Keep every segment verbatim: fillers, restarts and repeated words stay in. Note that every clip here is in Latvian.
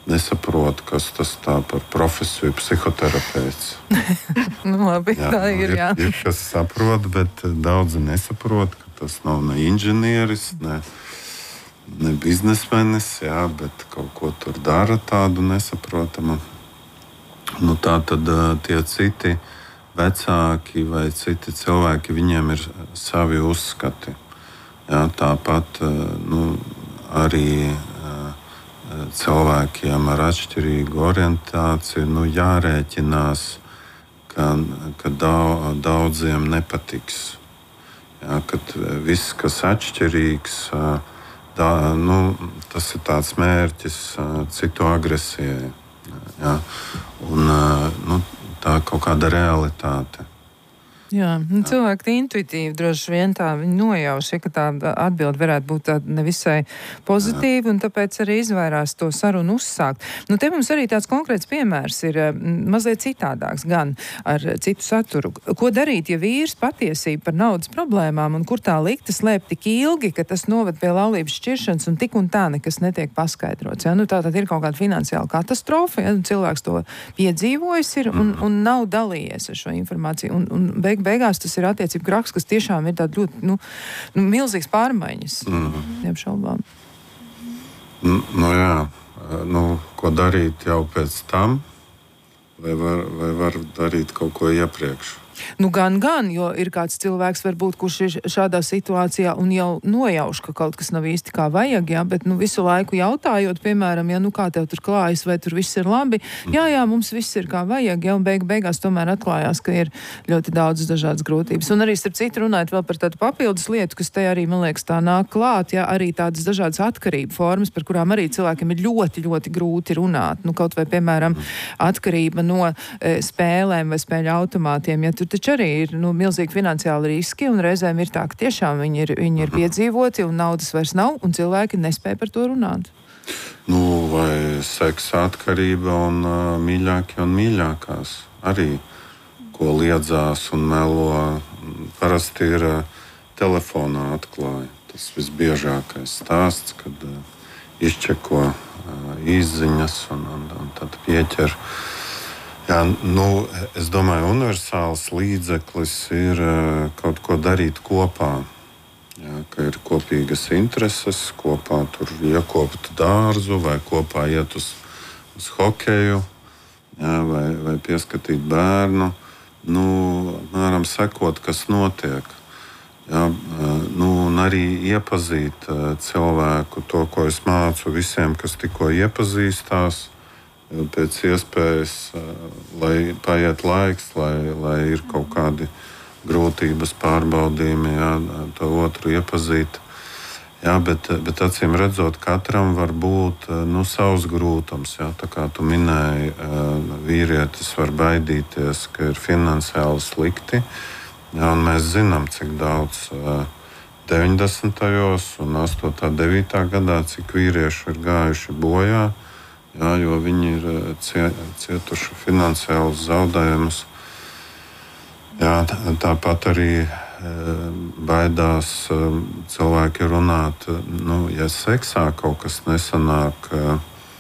nesaprot, kas tas tā par profesiju psihoterapeits. Nu, labi, jā, tā ir, jā. Ir, ir, kas saprot, bet daudzi nesaprot, ka tas nav ne inženieris, ne, ne biznesmenis, jā, bet kaut ko tur dara tādu nesaprotamu. Nu, tā tad tie citi vecāki vai citi cilvēki, viņiem ir savi uzskati. Jā, tāpat nu, arī cilvēkiem ar atšķirīgu orientāciju nu, jārēķinās, ka, ka daudziem nepatiks. Jā, kad viss, kas atšķirīgs, da, nu, tas ir tāds mērķis citu agresijai. Jā, un nu, tā kaut kāda realitāte. Jā, nu, cilvēki intuitīvi droši vien tā viņi nojauš, ja, ka tā atbilde varētu būt tāda nevisai pozitīva, un tāpēc arī izvairās to sarunu uzsākt. Nu, te mums arī tāds konkrēts piemērs ir mazliet citādāks, gan ar citu saturu. Ko darīt, ja vīrs patiesība par naudas problēmām, un kur tā likta slēp tik ilgi, ka tas noved pie laulības šķiršanas, un tik un tā nekas netiek paskaidrots. Ja? Nu, tā tad ir kaut kāda finansiāla katastrofa, ja? Cilvēks to piedzīvojis ir un, un nav dalījies ar šo informāciju. Un, un beig beigās tas ir attiecību kraks, kas tiešām ir tāda ļoti, nu, nu milzīgas pārmaiņas. Mm. Neapšaubām. Nu jā, nu, ko darīt jau pēc tam, vai var, vai var darīt kaut ko iepriekš? Nu, gan, gan, jo ir kāds cilvēks, varbūt, kurš ir šādā situācijā un jau nojauš, ka kaut kas nav īsti kā vajag, jā, bet nu, visu laiku jautājot, piemēram, ja nu kā tev tur klājas, vai tur viss ir labi, jā, jā, mums viss ir kā vajag, jā, un beig, beigās tomēr atklājās, ka ir ļoti daudz dažādas grūtības. Un arī starp citu runājot vēl par tādu papildus lietu, kas te arī, man liekas, tā nāk klāt, jā, arī tādas dažādas atkarību formas, par kurām arī cilvēkiem ir ļoti, ļoti grūti runāt. Nu, kaut vai, piemēram, atkarība no e, spēlēm vai spēļu automātiem, ja tur taču arī ir nu, milzīgi finansiāli riski, un reizēm ir tā, ka tiešām viņi ir, viņi ir piedzīvoti, un naudas vairs nav, un cilvēki nespēja par to runāt. Nu, vai seksa atkarība un uh, mīļākie un mīļākās arī, ko liedzās un melo, parasti ir uh, telefonā atklāja. Tas visbiežākais stāsts, kad uh, izčeko uh, izziņas un, un, un tad pieķer. Jā, nu, es domāju, universāls līdzeklis ir uh, kaut ko darīt kopā. Jā, ka ir kopīgas intereses, kopā tur iekopt dārzu vai kopā iet uz, uz hokeju, jā, vai, vai pieskatīt bērnu. Nu, mēram sekot, kas notiek. Jā, uh, nu, un arī iepazīt uh, cilvēku, to, ko es mācu visiem, kas tikko iepazīstās. Pēc iespējas, lai paiet laiks, lai, lai ir kaut kādi grūtības pārbaudījumi, jā, to otru iepazīt. Jā, bet, bet acīm redzot, katram var būt nu, savs grūtums. Jā, tā kā tu minēji, vīrietis var baidīties, ka ir finansiāli slikti. Jā, un mēs zinām, cik daudz deviņdesmitajos un astotajā, devītajā gadā, cik vīrieši ir gājuši bojā. Jā, jo viņi ir cietuši finansiālus zaudējumus. Jā, tāpat arī e, baidās e, cilvēki runāt, nu, ja seksā kaut kas nesanāk, e,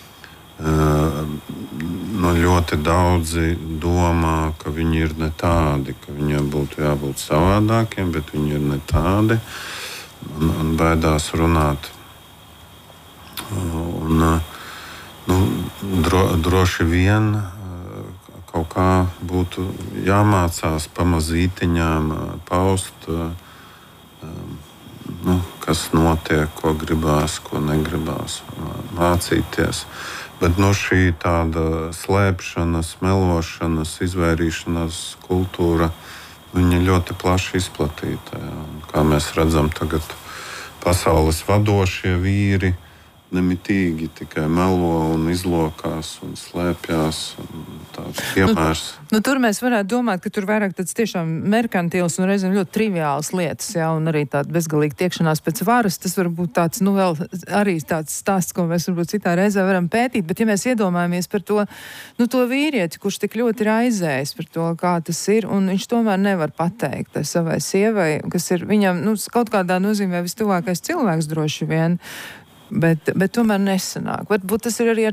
nu, ļoti daudzi domā, ka viņi ir ne tādi, ka viņiem būtu jābūt savādākiem, bet viņi ir ne tādi un, un baidās runāt. Un, Nu, dro, droši vien kaut kā būtu jāmācās pamazītiņām paust, nu, kas notiek, ko gribās, ko negribās mācīties. Bet nu, šī tāda slēpšanas, melošanas, izvairīšanās kultūra, viņa ļoti plaši izplatīta. Jā. Kā mēs redzam, tagad pasaules vadošie vīri nemitīgi tikai melo un izlokās un slēpjās. Tāds piemērs. Nu, nu, tur mēs varētu domāt, ka tur vairāk tāds tiešām merkantils un reizēm ļoti triviāls lietas, jā, un arī tāda bezgalīga tiekšanās pēc varas. Tas var būt tāds, nu, vēl arī tāds stāsts, ko mēs varbūt citā reizē varam pētīt, bet ja mēs iedomājamies par to, nu, to vīrieti, kurš tik ļoti raizējas par to, kā tas ir, un viņš tomēr nevar pateikt savai sievai, kas ir viņam, nu, kaut kādā nozīmē vistuvākais cilvēks droši vien, Bet, bet tomēr nesanāk. Varbūt tas ir arī ar